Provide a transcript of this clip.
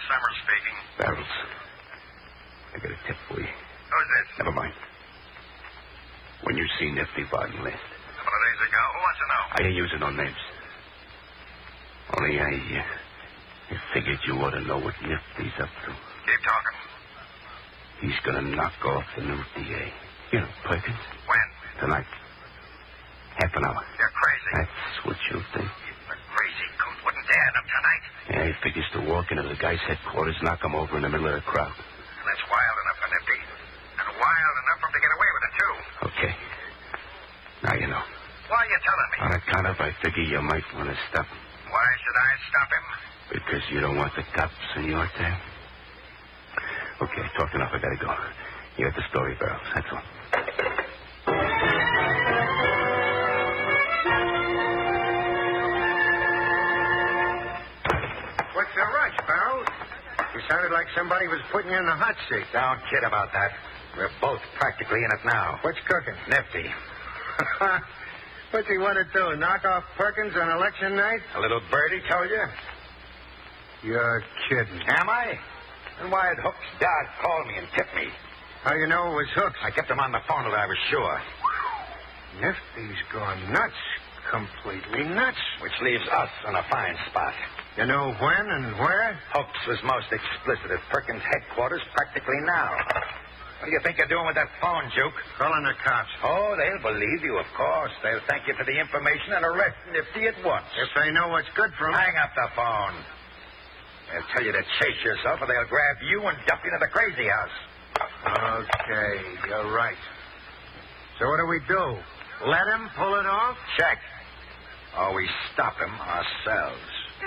Summers speaking. Barrels. I got a tip for you. Who's this? Never mind. When you see Nifty Barton last. A couple of days ago. Who wants to know? I ain't using no names. Only I figured you ought to know what Nifty's up to. Keep talking. He's gonna knock off the new DA. You know, Perkins. When? Tonight. Half an hour. You're crazy. That's what you think. The crazy coot wouldn't dare him tonight. Yeah, he figures to walk into the guy's headquarters, knock him over in the middle of the crowd. That's wild enough for Nifty. And wild enough for him to get away with it, too. Okay. Now you know. Why are you telling me? On account of, I figure you might want to stop him. Why should I stop him? Because you don't want the cops in your tail. Okay, talked enough. I gotta go. You have the story, Barrels. That's all. What's the rush, Barrels? You sounded like somebody was putting you in the hot seat. Don't kid about that. We're both practically in it now. What's cooking? Nifty. What's he want to do, knock off Perkins on election night? A little birdie told you? You're kidding. Am I? Then why had Hook's dad call me and tip me? How you know it was Hooks? I kept him on the phone till I was sure. Nifty's gone nuts. Completely nuts. Which leaves us in a fine spot. You know when and where? Hooks was most explicit at Perkins' headquarters practically now. What do you think you're doing with that phone, Juke? Calling the cops. Oh, they'll believe you, of course. They'll thank you for the information and arrest Nifty at once. If they know what's good for them. Hang up the phone. They'll tell you to chase yourself, or they'll grab you and dump you to the crazy house. Okay, you're right. So what do we do? Let him pull it off? Check. Or we stop him ourselves.